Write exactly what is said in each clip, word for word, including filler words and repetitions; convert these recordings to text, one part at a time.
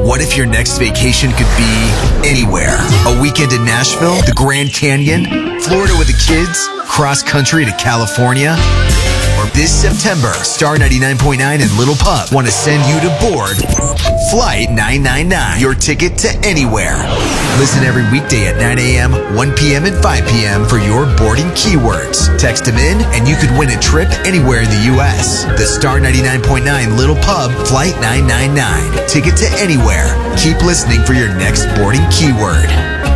What if your next vacation could be anywhere? A weekend in Nashville, the Grand Canyon, Florida with the kids, cross country to California? Or this September, Star ninety-nine point nine and Little Pub want to send you to board Flight nine nine nine, your ticket to anywhere. Listen every weekday at nine a.m., one p.m., and five p.m. for your boarding keywords. Text them in and you could win a trip anywhere in the U S. The Star ninety-nine point nine Little Pub Flight nine nine nine. Ticket to anywhere. Keep listening for your next boarding keyword.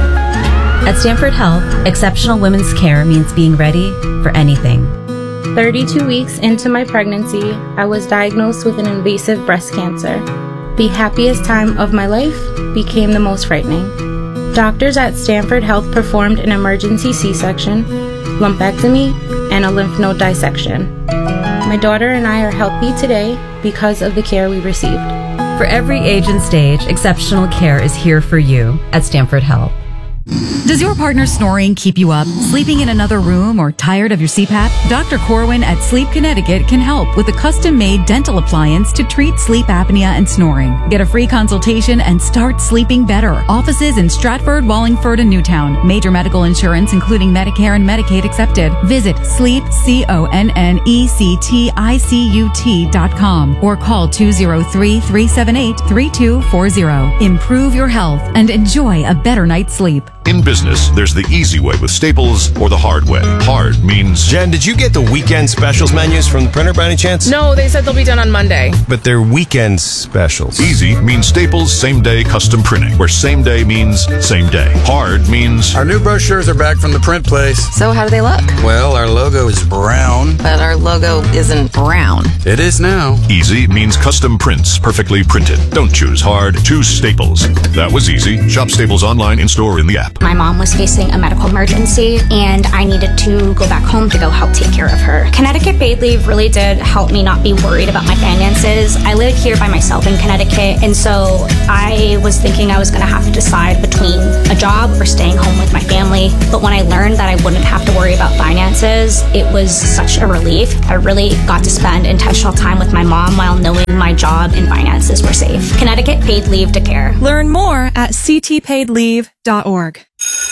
At Stanford Health, exceptional women's care means being ready for anything. thirty-two weeks into my pregnancy, I was diagnosed with an invasive breast cancer. The happiest time of my life became the most frightening. Doctors at Stanford Health performed an emergency C-section, lumpectomy, and a lymph node dissection. My daughter and I are healthy today because of the care we received. For every age and stage, exceptional care is here for you at Stanford Health. Does your partner's snoring keep you up, sleeping in another room, or tired of your C PAP? Doctor Corwin at Sleep Connecticut can help with a custom-made dental appliance to treat sleep apnea and snoring. Get a free consultation and start sleeping better. Offices in Stratford, Wallingford, and Newtown. Major medical insurance, including Medicare and Medicaid accepted. Visit sleep, C O N N E C T I C U T dot com or call two oh three, three seven eight, three two four zero. Improve your health and enjoy a better night's sleep. In business, there's the easy way with Staples or the hard way. Hard means... Jen, did you get the weekend specials menus from the printer by any chance? No, they said they'll be done on Monday. But they're weekend specials. Easy means Staples same-day custom printing, where same day means same day. Hard means... Our new brochures are back from the print place. So how do they look? Well, our logo is brown. But our logo isn't brown. It is now. Easy means custom prints, perfectly printed. Don't choose hard, choose Staples. That was easy. Shop Staples online, in-store, in the app. My mom was facing a medical emergency, and I needed to go back home to go help take care of her. Connecticut paid leave really did help me not be worried about my finances. I live here by myself in Connecticut, and so I was thinking I was going to have to decide between a job or staying home with my family. But when I learned that I wouldn't have to worry about finances, it was such a relief. I really got to spend intentional time with my mom while knowing my job and finances were safe. Connecticut paid leave to care. Learn more at c t paid leave dot org.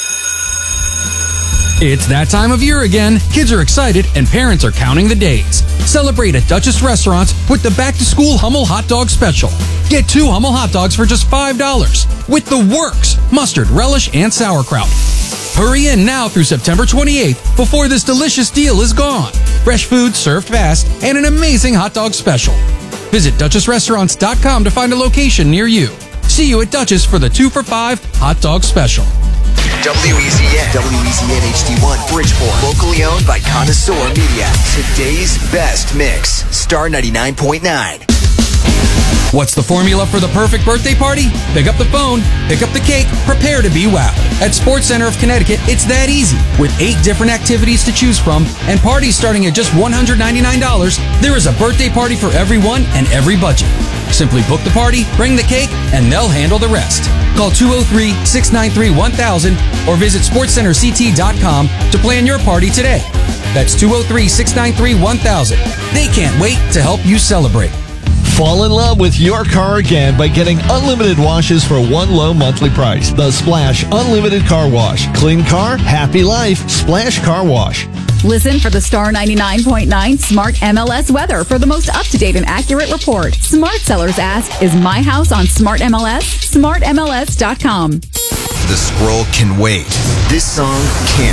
It's that time of year again. Kids are excited and parents are counting the days. Celebrate at Duchess Restaurants with the back-to-school Hummel Hot Dog Special. Get two Hummel hot dogs for just five dollars with the works, mustard, relish, and sauerkraut. Hurry in now through September twenty-eighth before this delicious deal is gone. Fresh food served fast and an amazing hot dog special. Visit Duchess Restaurants dot com to find a location near you. See you at Duchess for the two for five hot dog special. W E Z N, W E Z N H D one, Bridgeport. Locally owned by Connoisseur Media. Today's best mix, Star ninety-nine point nine. What's the formula for the perfect birthday party? Pick up the phone, pick up the cake, prepare to be wowed. At Sports Center of Connecticut, it's that easy. With eight different activities to choose from and parties starting at just one hundred ninety-nine dollars, there is a birthday party for everyone and every budget. Simply book the party, bring the cake, and they'll handle the rest. Call two oh three, six nine three, one thousand or visit sports center c t dot com to plan your party today. That's two oh three, six nine three, one thousand. They can't wait to help you celebrate. Fall in love with your car again by getting unlimited washes for one low monthly price. The Splash Unlimited Car Wash. Clean car, happy life. Splash Car Wash. Listen for the Star ninety-nine point nine Smart M L S weather for the most up-to-date and accurate report. Smart sellers ask, is my house on Smart M L S? smart m l s dot com. The scroll can wait. This song can't.